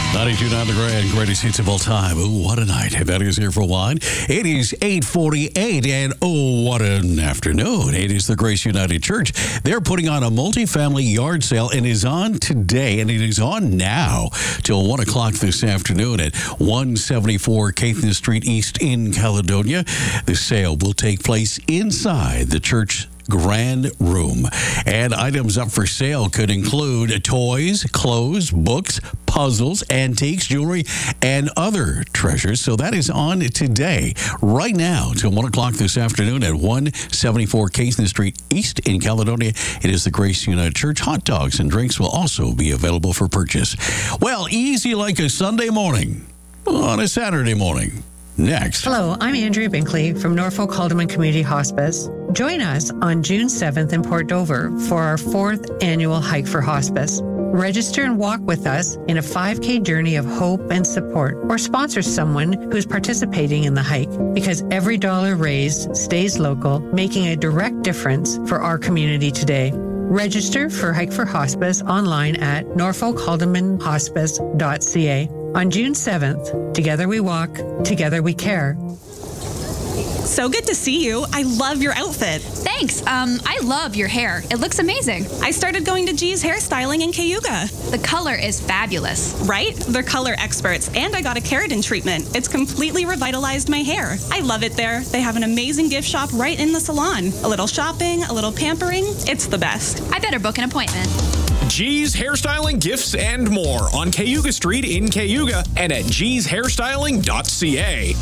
92.9 The Grand, greatest hits of all time. Ooh, what a night. That is here for wine. It is 8:48, and oh, what an afternoon. It is the Grace United Church. They're putting on a multi-family yard sale, and is on today, and it is on now till 1 o'clock this afternoon at 174 Caithness Street East in Caledonia. The sale will take place inside the church grand room, and items up for sale could include toys, clothes, books, puzzles, antiques, jewelry, and other treasures. So that is on today, right now, till 1 o'clock this afternoon at 174 Caithness Street East in Caledonia. It is the Grace United Church. Hot dogs and drinks will also be available for purchase. Well, easy like a Sunday morning on a Saturday morning. Next. Hello, I'm Andrea Binkley from Norfolk Haldeman Community Hospice. Join us on June 7th in Port Dover for our 4th annual Hike for Hospice. Register and walk with us in a 5K journey of hope and support, or sponsor someone who's participating in the hike, because every dollar raised stays local, making a direct difference for our community today. Register for Hike for Hospice online at norfolkhaldemanhospice.ca. On June 7th, together we walk, together we care. So good to see you. I love your outfit. Thanks. I love your hair. It looks amazing. I started going to G's Hairstyling in Cayuga. The color is fabulous. Right? They're color experts, and I got a keratin treatment. It's completely revitalized my hair. I love it there. They have an amazing gift shop right in the salon. A little shopping, a little pampering. It's the best. I better book an appointment. G's Hairstyling, Gifts, and more on Cayuga Street in Cayuga and at gshairstyling.ca.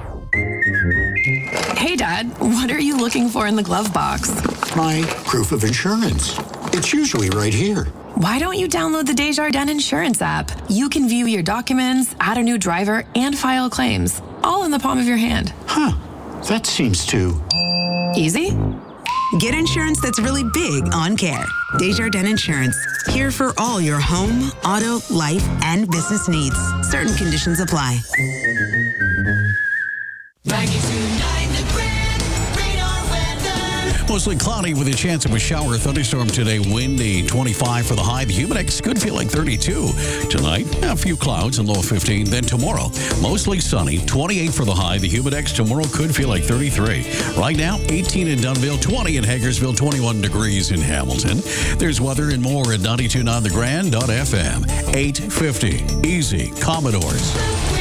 Hey, Dad, what are you looking for in the glove box? My proof of insurance. It's usually right here. Why don't you download the Desjardins Insurance app? You can view your documents, add a new driver, and file claims, all in the palm of your hand. Huh. That seems too easy? Get insurance that's really big on Care. Desjardins Insurance. Here for all your home, auto, life, and business needs. Certain conditions apply. 92.9 The Grand, radar weather. Mostly cloudy with a chance of a shower or thunderstorm today. Windy, 25 for the high. The humidex could feel like 32. Tonight, a few clouds and low of 15. Then tomorrow, mostly sunny, 28 for the high. The humidex tomorrow could feel like 33. Right now, 18 in Dunnville, 20 in Hagersville, 21 degrees in Hamilton. There's weather and more at 92.9 The Grand.fm. 8:50. Easy. Commodores.